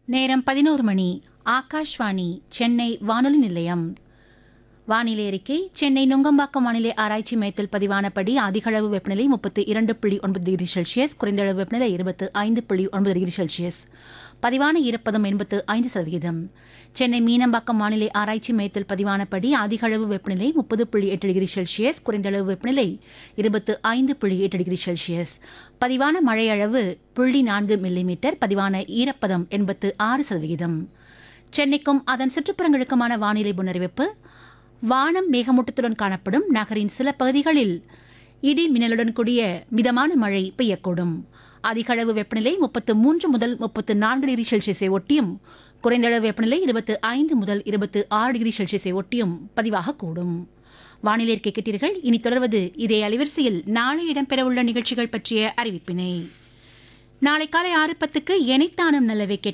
நேரம் 11 மணி. ஆகாஷ்வாணி சென்னை வானொலி நிலையம். வானிலை அறிக்கை. சென்னை நுங்கம்பாக்கம் வானிலை ஆராய்ச்சி மையத்தில் பதிவானபடி அதிகளவு வெப்பநிலை 32.9 டிகிரி செல்சியஸ், குறைந்தளவு வெப்பநிலை 25.9 டிகிரி செல்சியஸ். பதிவான ஈரப்பதம் 85%. சென்னை மீனம்பாக்கம் வானிலை ஆராய்ச்சி மையத்தில் பதிவானபடி அதிகளவு வெப்பநிலை 30.8 டிகிரி செல்சியஸ், குறைந்தளவு வெப்பநிலை 25.8 டிகிரி செல்சியஸ். பதிவான மழையளவு 0.4 மில்லிமீட்டர். பதிவான ஈரப்பதம் 86%. சென்னைக்கும் அதன் சுற்றுப்புறங்களுக்குமான வானிலை முன்னறிவிப்பு. வானம் மேகமூட்டத்துடன் காணப்படும். நகரின் சில பகுதிகளில் இடி மின்னலுடன் கூடிய மிதமான மழை பெய்யக்கூடும். அதிகளவு வெப்பநிலை 33 முதல் 34 டிகிரி செல்சியஸை ஒட்டியும், குறைந்தளவு வெப்பநிலை 25 முதல் 26 டிகிரி செல்சியஸை ஒட்டியும் பதிவாகக்கூடும். வானிலை அறிக்கை கேட்டீர்கள். இனி தொடர்வது இதே அலைவரிசையில் நாளை இடம்பெறவுள்ள நிகழ்ச்சிகள் பற்றிய அறிவிப்பினை. நாளை காலை 6:10க்கு எனைத்தானும் நல்லவை கேட்க